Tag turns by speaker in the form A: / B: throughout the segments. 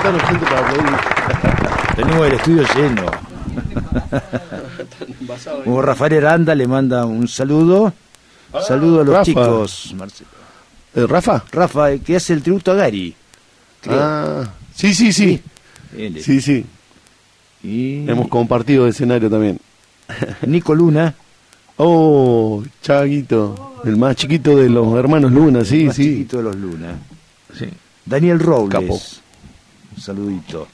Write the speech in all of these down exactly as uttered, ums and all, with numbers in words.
A: faltaron gente para aplaudir.
B: Tenemos el estudio lleno. Como Rafael Aranda le manda un saludo.
A: Ah,
B: saludo a los
A: Rafa.
B: chicos, Marcelo.
A: ¿Eh, ¿Rafa?
B: Rafa, eh, que hace el tributo a Gary. Creo.
A: Ah, sí, sí, sí.
B: Él es.
A: Sí, sí.
B: Y
A: Hemos compartido escenario también.
B: Nico Luna.
A: Oh, Chaguito. El más chiquito de los hermanos Luna, sí,
B: el más
A: sí.
B: chiquito de los Luna. Sí. Daniel Robles.
A: Capo.
B: Un saludito.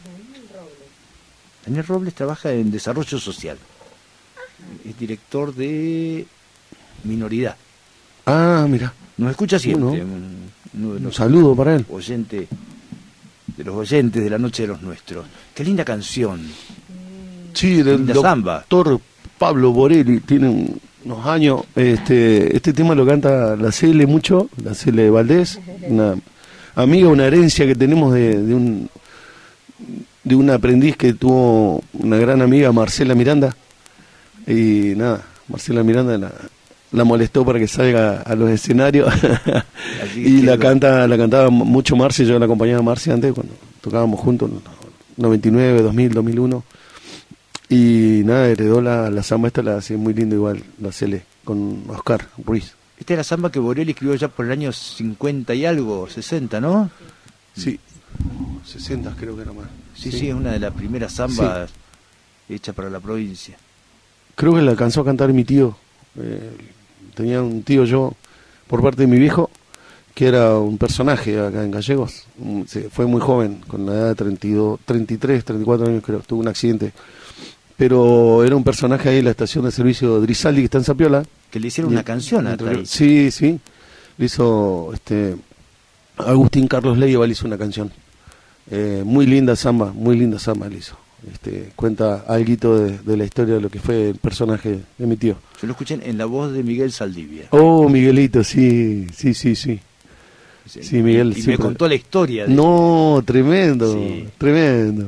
B: Daniel Robles trabaja en desarrollo social. Es director de Minoridad.
A: Ah, mira.
B: Nos escucha siempre.
A: Bueno,
B: un, uno de
A: Un
B: los
A: saludo para él.
B: oyente, de los oyentes de la noche de los nuestros. Qué linda canción.
A: Sí, del
B: Linda samba.
A: doctor Pablo Borelli, tiene un- unos años. Este este tema lo canta la Cele mucho, la Cele Valdés, una amiga, una herencia que tenemos de, de un de un aprendiz que tuvo una gran amiga, Marcela Miranda. Y nada, Marcela Miranda la, la molestó para que salga a los escenarios.
B: Así
A: Y
B: que
A: la
B: lo-
A: canta la cantaba mucho Marci, yo la acompañaba a Marci antes cuando tocábamos juntos, en noventa y nueve, dos mil, dos mil uno. Y nada, heredó la, la samba esta, la hacía muy linda igual, la Cele, con Oscar Ruiz.
B: Esta es la samba que Borelli escribió ya por el año cincuenta y algo, sesenta, ¿no?
A: Sí, sesenta creo que era más.
B: Sí, sí, es una de las primeras zambas hechas para la provincia.
A: Creo que la alcanzó a cantar mi tío. Eh, tenía un tío yo, por parte de mi viejo, que era un personaje acá en Gallegos. Mm, se- fue muy joven, con la edad de treinta y dos, treinta y tres, treinta y cuatro años creo, tuvo un accidente. Pero era un personaje ahí en la estación de servicio de Drisaldi, que está en Zapiola.
B: Que le hicieron
A: Y-
B: una canción hasta ahí.
A: Sí, sí. Le hizo este Agustín Carlos Leiva, le hizo una canción. Eh, muy linda samba, muy linda samba le hizo. Este, cuenta algo de, de la historia de lo que fue el personaje de mi tío.
B: Yo lo escuché en la voz de Miguel Saldivia.
A: Oh, Miguelito, sí, sí, sí, sí. Sí, Miguel.
B: Y, y me
A: siempre-
B: contó la historia. De...
A: No, tremendo,
B: Sí.
A: tremendo.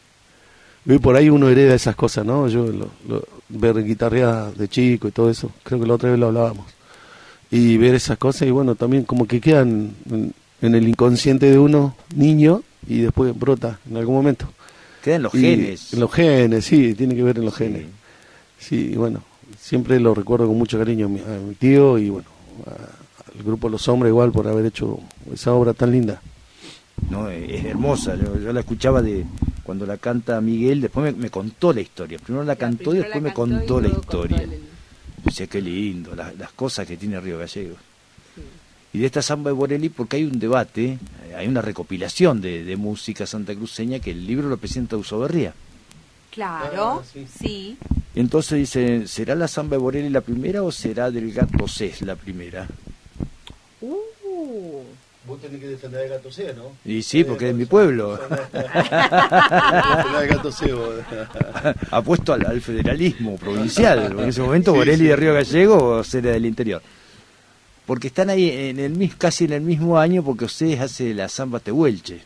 A: Y por ahí uno hereda esas cosas, ¿no? Yo lo, lo- ver guitarrear de chico y todo eso, creo que la otra vez lo hablábamos. Y ver esas cosas y bueno, también como que quedan en, en el inconsciente de uno, niño, y después brota en algún momento.
B: Quedan los
A: Y
B: genes.
A: En los genes, sí, tiene que ver en los
B: Sí.
A: genes. Sí, y bueno, siempre lo recuerdo con mucho cariño a mi, a mi tío y bueno, a- al grupo Los Hombres igual por haber hecho esa obra tan linda.
B: No, es hermosa. Yo, yo la escuchaba de cuando la canta Miguel, después me, me contó la historia. Primero la cantó y después me contó la historia. Yo decía, qué lindo, la- las cosas que tiene Río Gallegos. Y de esta samba de Borelli, porque hay un debate, eh, hay una recopilación de, de música santacruceña que el libro lo presenta Usoberría.
C: Claro,
A: Ah, sí.
C: sí.
B: Entonces dice, ¿será la samba de Borelli la primera o será del Gato Cés la primera?
C: Uh,
A: Vos tenés que defender al Gato Sea, ¿no?
B: Y sí, porque es mi pueblo.
A: al Gato Sea.
B: Apuesto al, al federalismo provincial. En ese momento Borelli de Río Gallego o era del interior. Porque están ahí en el mis- casi en el mismo año, porque ustedes hace la samba Tehuelche.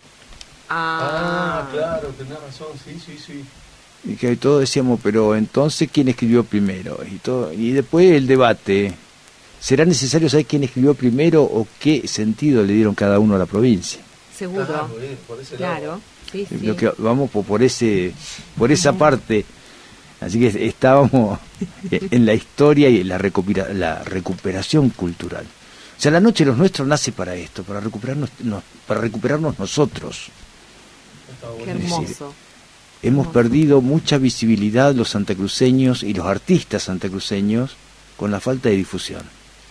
C: ah,
A: claro, tenés razón, sí, sí, sí.
B: Y que todos decíamos, pero entonces ¿quién escribió primero? Y todo, y después el debate. ¿Será necesario saber quién escribió primero o qué sentido le dieron cada uno a la provincia?
C: seguro. Claro, sí, sí.
B: Creo que vamos por, por ese por esa parte. Así que estábamos en la historia y en la, recupera, la recuperación cultural. O sea, la noche de los nuestros nace para esto, para recuperarnos, nos- para recuperarnos nosotros.
C: Qué
B: Es decir,
C: hermoso.
B: Hemos
C: Hermoso.
B: perdido mucha visibilidad los santacruceños y los artistas santacruceños con la falta de difusión.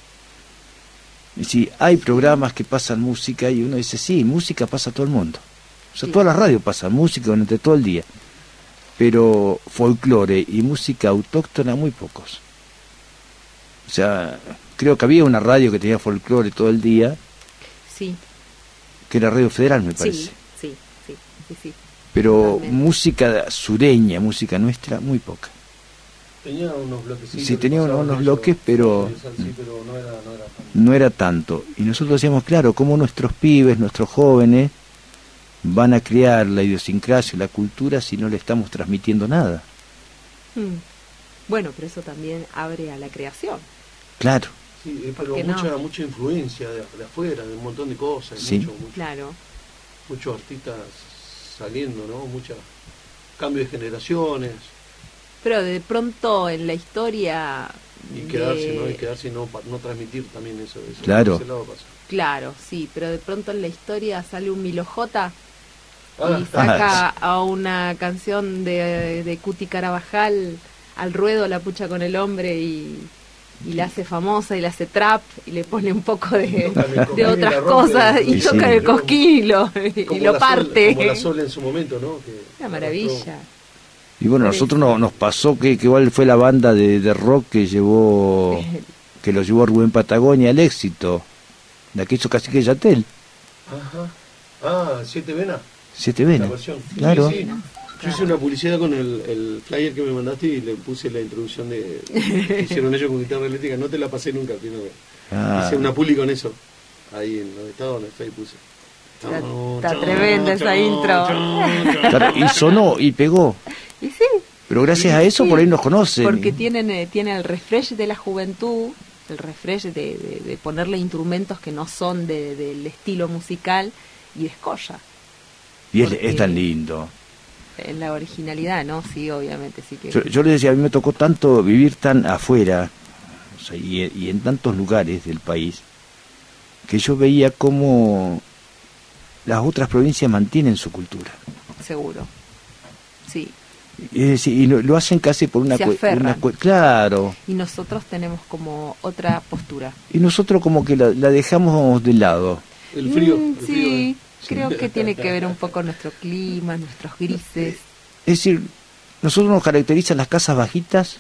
B: Y si hay programas que pasan música y uno dice, sí, música pasa a todo el mundo. O sea,
C: Sí.
B: todas las radios pasan música durante todo el día. Pero folclore y música autóctona muy pocos. O sea, creo que había una radio que tenía folclore todo el día,
C: Sí,
B: que era Radio Federal, me
C: sí,
B: parece.
C: sí, sí, sí, sí.
B: Pero
C: Totalmente.
B: música sureña, música nuestra, muy poca.
A: Tenía unos bloquecitos.
B: Sí,
A: que
B: tenía
A: pasaban
B: unos
A: eso,
B: bloques, pero-
A: sí, pero no era, no era tan-
B: No era tanto. Y nosotros decíamos, claro, cómo nuestros pibes, nuestros jóvenes, van a crear la idiosincrasia, la cultura, si no le estamos transmitiendo nada.
C: Hmm. Bueno, pero eso también abre a la creación.
B: Claro,
A: Sí, eh, pero
C: qué no?
A: mucha, mucha influencia de, de afuera, de un montón de cosas.
B: Sí.
A: Mucho, mucho-
C: Claro.
A: muchos artistas saliendo, ¿no? Muchos cambios de generaciones.
C: Pero de pronto en la historia...
A: Y quedarse,
C: de...
A: ¿no? Y quedarse y no, no transmitir también eso. eso
B: claro.
A: Ese lado pasa.
C: Claro, sí, pero de pronto en la historia sale un Milo J
A: Ah,
C: y saca a una canción de, de Cuti Carabajal al ruedo, la pucha con el hombre y, y la hace famosa y la hace trap y le pone un poco de, de otras
A: rompe,
C: cosas y
B: sí,
C: toca
B: sí.
C: el cosquín y lo, y
A: como
C: lo
A: la
C: parte.
A: Sol, como la Sol en su momento, ¿no? Que
C: Una maravilla.
B: Y bueno, a nosotros no, nos pasó que, que igual fue la banda de, de rock que llevó, que lo llevó a Rubén Patagonia al éxito, la que hizo Cacique Yatel.
A: Ajá. Ah, Siete Venas.
B: Siete
A: La
B: Venas.
A: versión.
B: Claro.
A: Sí, sí. Yo hice una publicidad con el, el flyer que me mandaste y le puse la introducción de que hicieron ellos con guitarra eléctrica. No te la pasé nunca, primero.
B: Ah.
A: Hice una publi con eso. Ahí en los estados, en el Facebook puse.
C: Está, está tremenda esa intro.
B: Claro, y sonó y pegó.
C: Y sí.
B: Pero gracias a eso
C: Sí,
B: por ahí nos conocen.
C: Porque tienen eh, tiene el refresh de la juventud, el refresh de, de, de ponerle instrumentos que no son de, del estilo musical y descolla.
B: Y es,
C: porque-
B: es tan lindo.
C: En la originalidad, ¿no? Sí, obviamente, sí que...
B: Yo, yo le decía, a mí me tocó tanto vivir tan afuera, o sea, y, y en tantos lugares del país, que yo veía cómo las otras provincias mantienen su cultura.
C: Seguro. Sí.
B: Es decir, y lo, lo hacen casi por una...
C: Se
B: cue-
C: aferran.
B: una cue- claro.
C: Y nosotros tenemos como otra postura.
B: Y nosotros como que la, la dejamos de lado.
A: El frío.
C: Mm,
A: el frío,
C: sí,
A: ¿eh?
C: creo que tiene que ver un poco nuestro clima, nuestros grises.
B: Es decir, nosotros nos caracterizan las casas bajitas,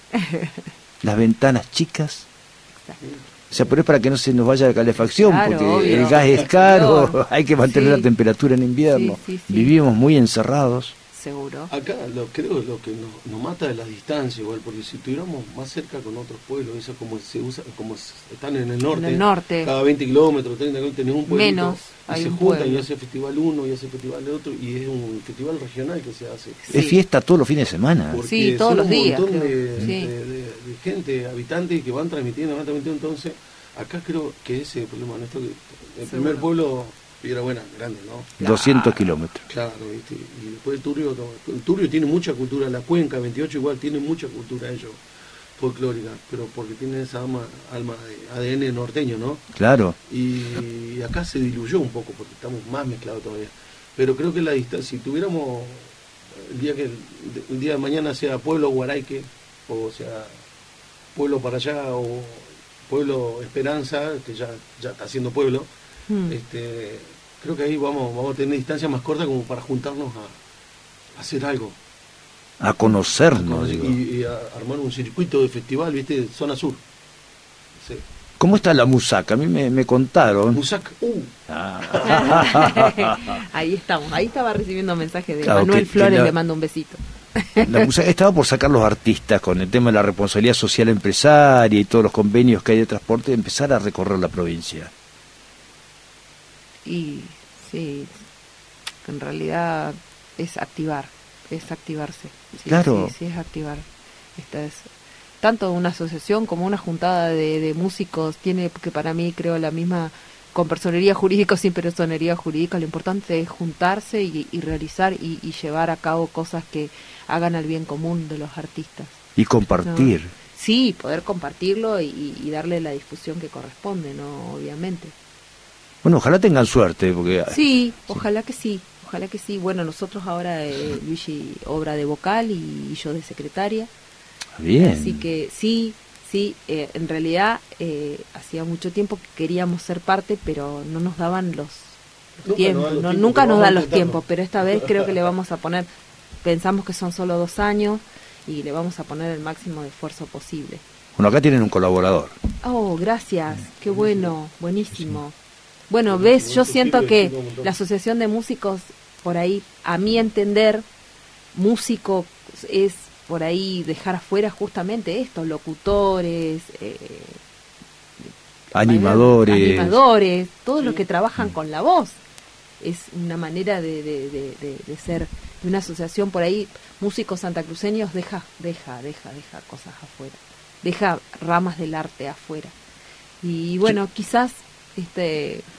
B: las ventanas chicas. O sea, pero es para que no se nos vaya la calefacción,
C: Claro,
B: porque
C: obvio.
B: el gas es caro,
C: Calor.
B: hay que mantener
C: Sí.
B: la temperatura en invierno.
C: Sí, sí, sí.
B: Vivimos muy encerrados.
C: Seguro.
A: Acá lo creo lo que nos, nos mata es la distancia igual, porque si estuviéramos más cerca con otros pueblos, eso como se usa, como s- están en el norte,
C: En el norte.
A: cada veinte kilómetros, treinta kilómetros, tenés un pueblito,
C: Menos,
A: y
C: hay
A: se
C: un
A: juntan
C: pueblo.
A: y hace festival uno y hace festival el otro, y es un festival regional que se hace.
C: Sí.
B: Es fiesta todos los fines de semana.
A: Porque
C: Sí, todos
A: son
C: los
A: un
C: días,
A: montón
C: creo.
A: de,
C: Sí.
A: de- de- de gente, habitantes que van transmitiendo, van transmitiendo, entonces acá creo que ese es el problema nuestro, que el
C: Seguro.
A: primer pueblo, Piedra Buena, grande, ¿no?
B: doscientos kilómetros.
A: Claro, ¿viste? Y después el Turbio, el Turbio tiene mucha cultura, la Cuenca veintiocho igual tiene mucha cultura ellos, folclórica, pero porque tiene esa alma, alma de A D N norteño, ¿no?
B: Claro.
A: Y acá se diluyó un poco porque estamos más mezclados todavía. Pero creo que la distancia, si tuviéramos el día que el día de mañana sea pueblo Guaraique, o sea pueblo para allá, o pueblo Esperanza, que ya, ya está siendo pueblo,
C: Mm.
A: este, creo que ahí vamos, vamos a tener distancia más corta como para juntarnos a, a hacer algo.
B: A conocernos,
A: y,
B: digo.
A: y a armar un circuito de festival, ¿viste? Zona sur. Sí.
B: ¿Cómo está la musaca? A mí me, me contaron.
A: Musac, uh,
B: Ah.
C: Ahí estamos. Ahí estaba recibiendo mensajes de
B: Claro,
C: Manuel
B: que- que
C: Flores,
B: la-
C: le mando un besito.
B: La musaca estaba por sacar los artistas con el tema de la responsabilidad social empresaria y todos los convenios que hay de transporte, empezar a recorrer la provincia.
C: Y sí, en realidad es activar, es activarse. Sí,
B: Claro.
C: Sí, sí, es activar. Esta es tanto una asociación como una juntada de, de músicos, tiene que para mí creo la misma, con personería jurídica o sin personería jurídica, lo importante es juntarse y, y realizar y, y llevar a cabo cosas que hagan al bien común de los artistas.
B: Y compartir.
C: ¿No? Sí, poder compartirlo y, y darle la difusión que corresponde, ¿no? Obviamente.
B: Bueno, ojalá tengan suerte, porque...
C: Sí, ojalá que sí, ojalá que sí. Bueno, nosotros ahora, eh, Luigi obra de vocal y, y yo de secretaria.
B: Bien.
C: Así que sí, sí, eh, en realidad eh, hacía mucho tiempo que queríamos ser parte, pero no nos daban los, los
A: Nunca
C: tiempos,
A: nos dan los
C: no,
A: tiempos,
C: nunca
A: pero
C: nos
A: vamos
C: dan
A: a
C: los
A: intentarlo.
C: tiempos, pero esta vez creo que le vamos a poner, pensamos que son solo dos años y le vamos a poner el máximo de esfuerzo posible.
B: Bueno, acá tienen un colaborador.
C: Oh, gracias, qué bueno, buenísimo. Bueno, ves, yo siento que la Asociación de Músicos, por ahí, a mi entender, músico es por ahí dejar afuera justamente esto, locutores, eh,
B: Animadores.
C: animadores, todos los que trabajan con la voz. Es una manera de, de, de, de, de ser de una asociación por ahí, músicos santacruceños, deja, deja, deja, deja cosas afuera, deja ramas del arte afuera. Y bueno, quizás este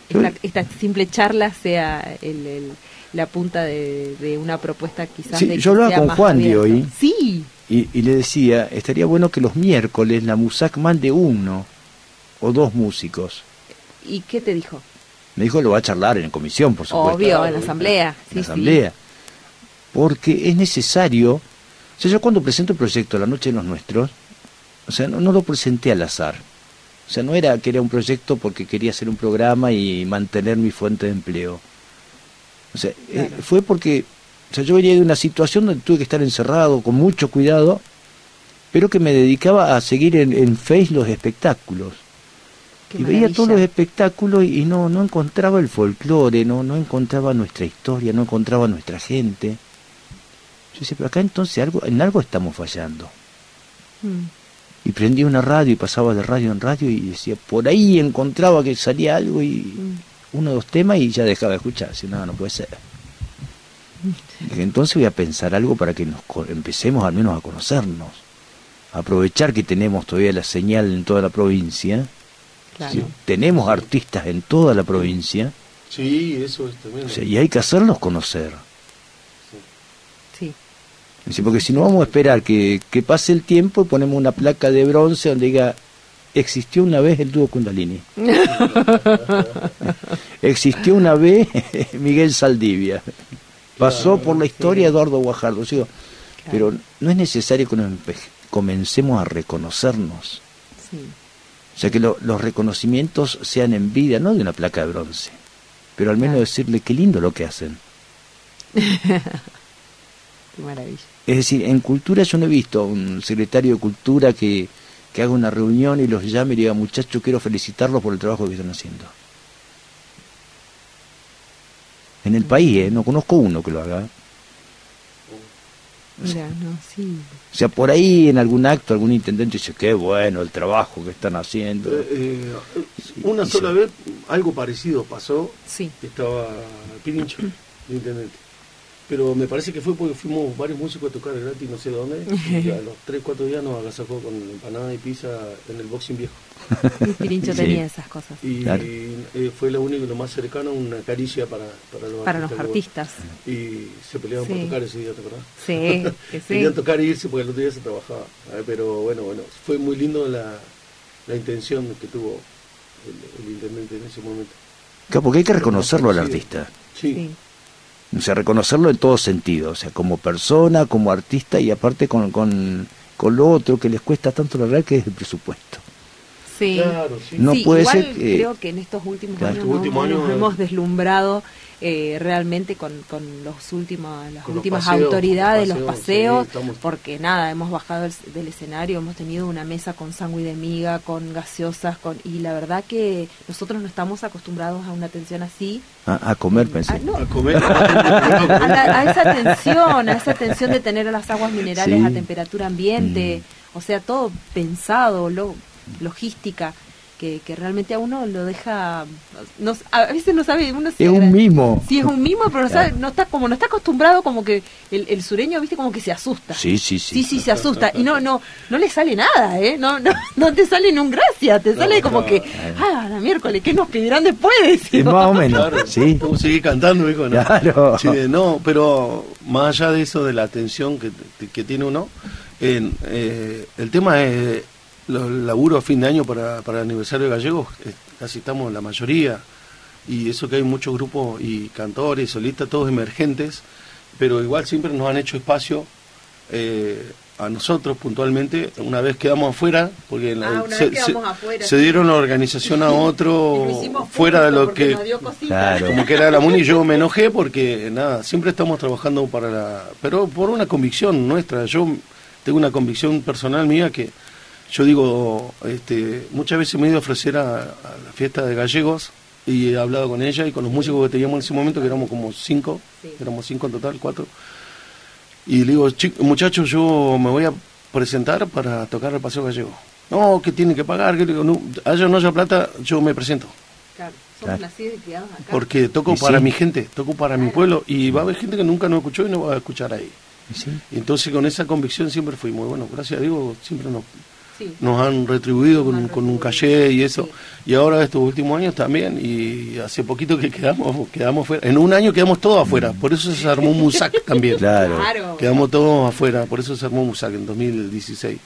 C: esta, esta simple charla sea el, el, la punta de, de una propuesta quizás.
B: Sí,
C: de que
B: yo hablaba
C: sea
B: con
C: más
B: Juan de
C: abierto.
B: hoy.
C: Sí.
B: Y, y le decía, estaría bueno que los miércoles la Musac mande uno o dos músicos.
C: ¿Y qué te dijo?
B: Me dijo lo va a charlar en comisión, por supuesto.
C: Obvio, en la asamblea.
B: En
C: Sí,
B: la asamblea.
C: Sí.
B: Porque es necesario. O sea, yo cuando presento el proyecto La Noche de los Nuestros, o sea, no, no lo presenté al azar. O sea, no era que era un proyecto porque quería hacer un programa y mantener mi fuente de empleo. O sea, claro. eh, fue porque, o sea, yo venía de una situación donde tuve que estar encerrado con mucho cuidado, pero que me dedicaba a seguir en, en Face los espectáculos. Qué y maravilla. Veía todos los espectáculos y no no encontraba el folclore, no no encontraba nuestra historia, no encontraba nuestra gente. Yo decía, pero acá entonces algo en algo estamos fallando. Mm. Y prendía una radio y pasaba de radio en radio y decía, por ahí encontraba que salía algo y mm. uno o dos temas y ya dejaba de escuchar. Decía, no, no puede ser. Dije, entonces voy a pensar algo para que nos empecemos al menos a conocernos. A aprovechar que tenemos todavía la señal en toda la provincia. Claro. ¿Sí? Tenemos artistas en toda la provincia.
A: Sí, eso es también.
B: O sea, y hay que hacerlos conocer.
C: Sí.
B: Sí. Porque si no vamos a esperar que, que pase el tiempo y ponemos una placa de bronce donde diga, existió una vez el dúo Kundalini. Existió una vez Miguel Saldivia. Pasó claro, por la historia sí. Eduardo Guajardo. Digo, claro. Pero no es necesario que nos comencemos a reconocernos.
C: Sí.
B: O sea, que lo, los reconocimientos sean en vida, no de una placa de bronce, pero al menos claro. decirle qué lindo lo que hacen.
C: Qué maravilla.
B: Es decir, en cultura yo no he visto a un secretario de cultura que, que haga una reunión y los llame y diga, muchachos, quiero felicitarlos por el trabajo que están haciendo. En el país, ¿eh? No conozco uno que lo haga.
C: Mira, no, sí.
B: O sea, por ahí en algún acto algún intendente dice, qué bueno el trabajo que están haciendo.
A: Eh, eh, una sí, sola sí. vez algo parecido pasó.
C: Sí.
A: Estaba Pirincho, el intendente. Pero me parece que fue porque fuimos varios músicos a tocar gratis, no sé dónde. Y a los tres, cuatro días nos agasajó con empanada y pizza en el boxing viejo.
C: Y Pirincho sí. tenía esas cosas.
A: Y claro. eh, fue lo único, lo más cercano, una caricia para, para los
C: para
A: artistas.
C: Los artistas.
A: Y se peleaban sí. por tocar ese día, ¿te acordás?
C: Sí, que sí.
A: Querían tocar y irse porque el otro día se trabajaba. Eh, pero bueno, bueno, fue muy lindo la, la intención que tuvo el, el intendente en ese momento.
B: Claro, porque hay que reconocerlo al artista.
A: Sí. sí.
B: O sea, reconocerlo en todo sentido, o sea, como persona, como artista y aparte con, con, con lo otro que les cuesta tanto lograr, que es el presupuesto.
C: Sí,
A: claro, sí.
B: No
C: sí,
B: puede
C: igual
B: ser que...
C: creo que en estos últimos
B: claro,
C: años
A: este último
C: no,
A: año,
C: nos hemos deslumbrado eh, realmente con, con los últimos, las
A: con
C: últimas
A: los paseos,
C: autoridades, los
A: paseos,
C: paseos,
A: sí, estamos...
C: porque nada, hemos bajado el, del escenario, hemos tenido una mesa con sándwich de miga, con gaseosas, con y la verdad que nosotros no estamos acostumbrados a una atención así.
B: A, a comer, pensé.
C: A, no,
A: a comer.
C: a, la, a esa atención, a esa atención de tener las aguas minerales
B: sí.
C: a temperatura ambiente, mm. o sea, todo pensado, lo, logística. Que, que realmente a uno lo deja, no, a veces no sabe, uno
B: es un mimo.
C: Sí, es un mimo, pero no sabe, no está, como no está acostumbrado, como que el, el sureño, viste, como que se asusta.
B: Sí, sí, sí.
C: Sí, sí, se asusta. Y no, no, no le sale nada, ¿eh? No, no, no te sale ni un gracia, te sale como que, ah, la miércoles, ¿qué nos pedirán después?
B: Sí, más o menos, claro, sí.
A: Vamos a seguir cantando, hijo, ¿no?
B: Claro.
A: Sí, no, pero más allá de eso, de la atención que, que tiene uno, en, eh, el tema es... los laburos a fin de año para, para el aniversario de Gallegos, eh, casi estamos la mayoría, y eso que hay muchos grupos y cantores, solistas, todos emergentes, pero igual siempre nos han hecho espacio eh, a nosotros puntualmente, una vez quedamos afuera, porque
C: ah,
A: la, se, se,
C: afuera,
A: se dieron la organización a otro fuera de lo que,
B: claro.
A: como que era la MUNI, yo me enojé porque nada, siempre estamos trabajando para la, pero por una convicción nuestra, yo tengo una convicción personal mía que yo digo, este, muchas veces me he ido a ofrecer a, a la fiesta de Gallegos y he hablado con ella y con los músicos que teníamos en ese momento, que éramos como cinco, sí. éramos cinco en total, cuatro. Y le digo, muchachos, yo me voy a presentar para tocar el Paseo Gallego. No, que tienen que pagar, que digo, no, haya o no haya plata, yo me presento.
C: Claro, somos nacidos y criados acá.
A: Porque toco
B: ¿Y
A: para
B: sí?
A: mi gente, toco para claro. mi pueblo, y va a haber gente que nunca nos escuchó y no va a escuchar ahí.
B: ¿Y sí?
A: Entonces con esa convicción siempre fuimos, bueno, gracias a Dios, siempre nos...
C: sí.
A: nos han retribuido con,
C: han
A: con un
C: retribuido,
A: caché y eso,
C: sí.
A: y ahora estos últimos años también, y hace poquito que quedamos quedamos fuera, en un año quedamos todos afuera, por eso se armó Musac también,
B: Claro.
C: Claro.
A: quedamos todos afuera, por eso se armó Musac en dos mil dieciséis.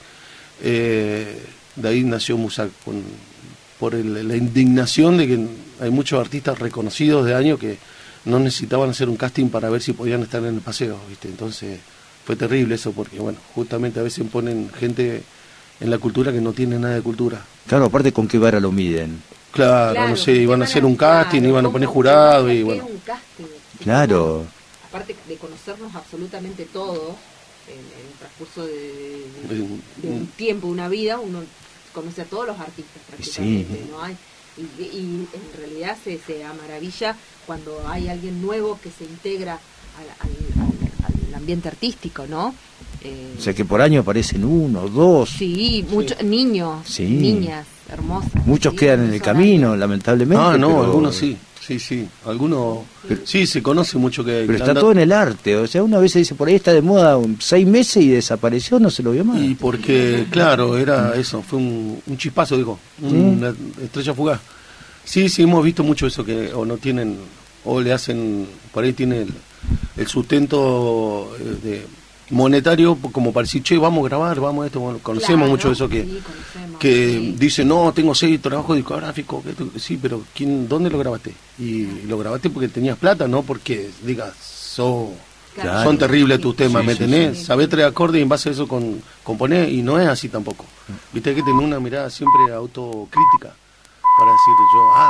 A: Eh, de ahí nació Musac, con, por el, la indignación de que hay muchos artistas reconocidos de año que no necesitaban hacer un casting para ver si podían estar en el paseo, ¿viste? Entonces fue terrible eso, porque bueno, justamente a veces ponen gente en la cultura que no tiene nada de cultura.
B: Claro, aparte con qué vara lo miden.
A: Claro,
C: Claro,
A: no sé, iban a hacer un casting,
C: claro,
A: iban a
C: ¿cómo-
A: poner
C: cómo
A: jurado
C: se
A: y
C: hace
A: bueno.
C: un casting?
B: Claro.
C: Aparte de conocernos absolutamente todos en, en el transcurso de, de-
A: De-
C: de un tiempo, una vida, uno conoce a todos los artistas prácticamente,
B: Sí.
C: ¿no? Hay, y, y en realidad se, se maravilla cuando hay alguien nuevo que se integra al, al- al- al ambiente artístico, ¿no? Eh,
B: O sea que por año aparecen uno, dos.
C: sí, muchos niños,
B: Sí.
C: niñas hermosas.
B: Muchos
C: sí,
B: quedan en el
C: muchos
B: camino,
C: años.
B: lamentablemente.
A: Ah, no,
B: pero-
A: algunos sí, sí, sí, algunos, sí, se conoce mucho que...
B: Pero
A: que
B: está
A: anda-
B: todo en el arte. O sea, una vez se dice, por ahí está de moda un- seis meses y desapareció, no se lo vio más.
A: Y porque, claro, era eso, fue un, un chispazo, digo, una estrella fugaz. Sí, sí, hemos visto mucho eso, que o no tienen, o le hacen, por ahí tiene el, el sustento eh, de monetario como para decir, che, vamos a grabar, vamos a esto, bueno, conocemos
C: Claro,
A: mucho eso que,
C: sí, conocemos,
A: que
C: sí.
A: dice, no, tengo seis trabajos discográficos, que esto- sí, pero ¿quién, ¿dónde lo grabaste? Y lo grabaste porque tenías plata, no porque digas, so,
B: Claro.
A: son terribles tus temas,
B: Sí,
A: ¿me
B: sí,
A: tenés?
C: sí.
A: Sabés tres acordes y en base a eso con, componés, y no es así tampoco. Viste, hay que tener una mirada siempre autocrítica para decir, yo, ah,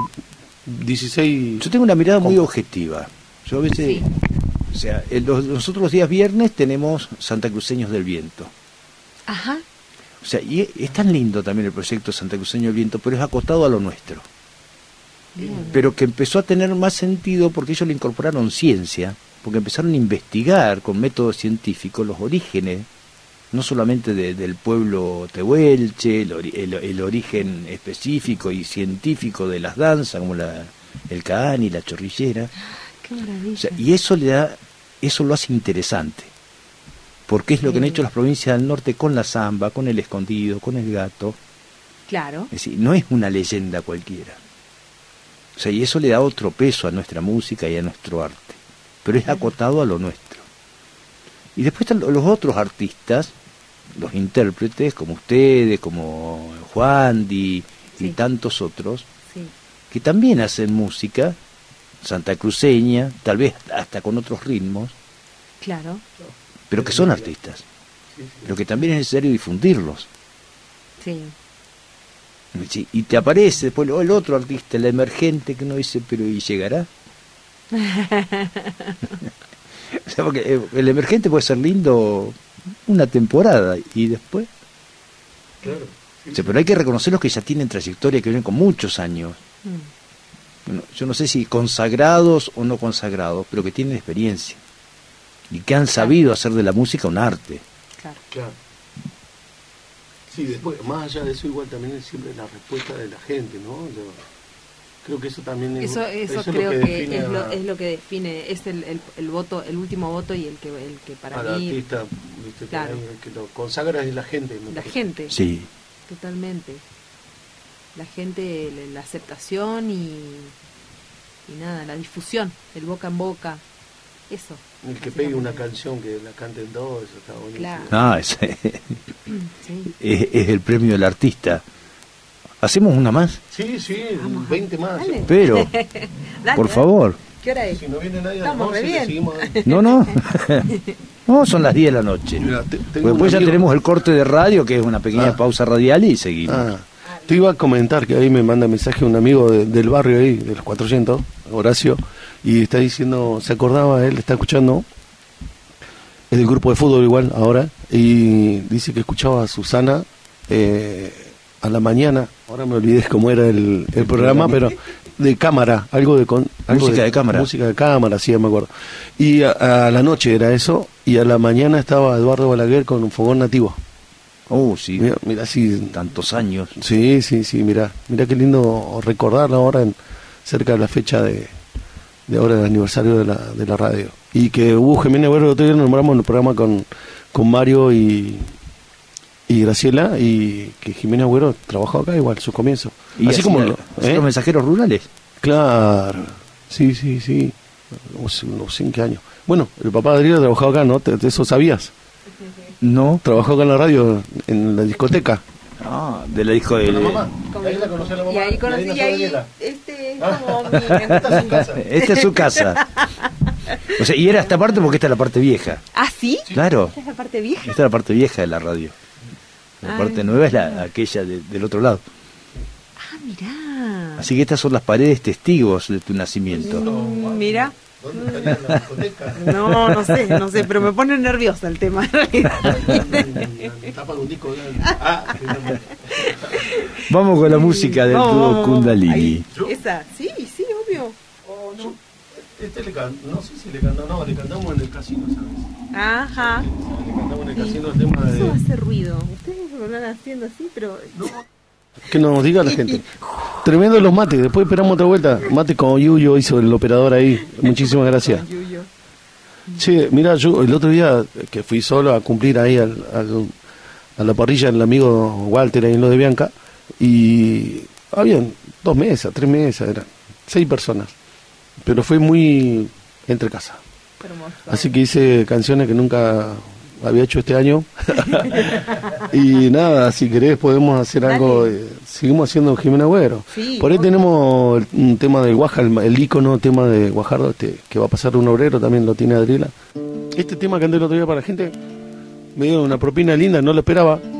A: grabé dieciséis...
B: Yo tengo una mirada muy
A: ¿Cómo?
B: objetiva. Yo a veces,
C: Sí.
B: o sea, en los- nosotros los días viernes tenemos Santa Cruceños del Viento.
C: Ajá.
B: O sea, y es, es tan lindo también el proyecto Santa Cruceño del Viento, pero es acotado a lo nuestro.
C: Bien.
B: Pero que empezó a tener más sentido porque ellos le incorporaron ciencia, porque empezaron a investigar con métodos científicos los orígenes, no solamente de- del pueblo tehuelche, el, ori- el- el origen específico y científico de las danzas, como la, el caani, la chorrillera.
C: Qué maravilla.
B: O sea, y eso le da, eso lo hace interesante, porque es lo que han
C: Sí.
B: hecho las provincias del norte con la samba, con el escondido, con el gato.
C: Claro.
B: Es decir, no es una leyenda cualquiera. O sea, y eso le da otro peso a nuestra música y a nuestro arte, pero es acotado a lo nuestro. Y después están los otros artistas, los intérpretes, como ustedes, como Juan Di y
C: Sí.
B: tantos otros,
C: Sí.
B: que también hacen música santacruceña, tal vez hasta con otros ritmos,
C: Claro.
B: pero que son artistas, pero que también es necesario difundirlos.
C: Sí.
B: Sí, y te aparece después el otro artista, el emergente, que uno dice, pero ¿y llegará? O sea, porque eh, el emergente puede ser lindo una temporada y después...
A: Claro.
B: O sea, pero hay que reconocer los que ya tienen trayectoria, que vienen con muchos años.
C: Mm.
B: Bueno, yo no sé si consagrados o no consagrados, pero que tienen experiencia y que han sabido hacer de la música un arte.
C: Claro.
A: Claro. Sí, después, más allá de eso, igual también es siempre la respuesta de la gente, ¿no? Yo creo que eso también es,
C: Eso, eso,
A: es
C: creo
A: lo
C: que,
A: que, define
C: es, lo,
A: a-
C: es lo que define, es el, el, el voto, el último voto y el que el que para
A: al
C: mí
A: artista, ¿viste? Que
C: Claro.
A: hay- que lo consagra es la gente. me
C: la
A: parece.
C: gente,
B: Sí.
C: totalmente. La gente, la, la aceptación y, y nada, la difusión, el boca en boca, eso.
A: El que pegue una
C: básicamente.
A: canción que la canten dos, eso está bonito.
C: Claro.
B: Ah, ese
C: Sí.
B: es, es el premio del artista. ¿Hacemos una más?
A: Sí, sí,
C: Vamos,
A: veinte más.
C: dale.
B: Pero,
C: Dale,
B: por
C: dale.
B: favor.
C: ¿Qué hora es?
A: Si no viene nadie a las
C: Estamos re
A: once, le
C: bien.
A: seguimos dando.
B: No, no. No, son las diez de la noche.
A: Mira, te- tengo
B: Pues
A: un
B: después ya
A: amigo-
B: tenemos el corte de radio, que es una pequeña
A: Ah.
B: pausa radial, y seguimos.
A: Ah, te iba a comentar que ahí me manda mensaje un amigo de- del barrio ahí, de los cuatrocientos, Horacio, y está diciendo, se acordaba, él está escuchando, es del grupo de fútbol igual ahora, y dice que escuchaba a Susana eh, a la mañana, ahora me olvidé cómo era el, el programa, pero de cámara, algo de... Con, algo
B: Música de cámara.
A: Música de cámara, sí, me acuerdo. Y a, a la noche era eso, y a la mañana estaba Eduardo Balaguer con un fogón nativo.
B: Oh, sí.
A: Mira, mira si
B: Tantos años.
A: Sí, sí, sí, mira, mira qué lindo recordarlo ahora en, cerca de la fecha de, de ahora del aniversario de la, de la radio. Y que hubo Jiménez Bueno, el otro día nos nombramos en el programa con, con Mario y, y Graciela, y que Jimena Agüero trabajó acá igual, su comienzo.
B: Y
A: así como lo- ¿eh?
B: los mensajeros rurales.
A: Claro, sí, sí, sí. No sé, no sé en qué año. Bueno, el papá de Adriana trabajó acá, ¿no? ¿Te- te- ¿Eso sabías?
B: No.
A: Trabajó acá en la radio, en la discoteca.
B: Ah, de la disco de...
A: Ahí la conocí a la mamá.
C: Y ahí conocí, y ahí, este es como mi...
A: Esta es su casa.
B: Esta es su casa. O sea, y era esta parte porque esta es la parte vieja.
C: ¿Ah, sí?
B: Claro,
C: ¿Esta es la parte vieja?
B: esta es la parte vieja de la radio. La
C: Ay.
B: parte nueva es la aquella de- del otro lado.
C: Ah, mirá.
B: Así que estas son las paredes testigos de tu nacimiento.
C: Mm, mira.
A: ¿Dónde estaría la discoteca?
C: No, no sé, no sé, pero me pone nerviosa el tema.
A: Tapa un disco. Ah,
B: Vamos con la música del
C: Vamos,
B: dúo
C: vamos, vamos.
B: Kundalini.
C: Ahí, esa, sí, sí, obvio.
A: oh, no. Este le can... No sé si le cantamos, no, le cantamos en el casino, ¿sabes?
C: Ajá.
A: Le cantamos en el
C: Sí.
A: casino el tema
C: Eso
A: de...
C: hace ruido. Ustedes lo van haciendo así, pero...
A: Que nos diga la gente. Tremendo los mates, después esperamos otra vuelta. Mate con Yuyo hizo el operador ahí. Muchísimas gracias.
C: Yuyo.
A: Che, mira, yo el otro día que fui solo a cumplir ahí al, al- a la parrilla el amigo Walter ahí en lo de Bianca, y habían dos mesas, tres mesas, eran seis personas. Pero fue muy entre casa.
C: Hermoso.
A: Así que hice canciones que nunca había hecho este año. Y nada, si querés podemos hacer
C: Dale.
A: algo. eh, seguimos haciendo Jimena Agüero.
C: Sí,
A: Por ahí
C: obvio.
A: tenemos el- un tema del Guaja, el, el ícono tema de Guajardo, este, que va a pasar un obrero, también lo tiene Adriela. Este tema que andé el otro día para la gente, me dio una propina linda, no lo esperaba.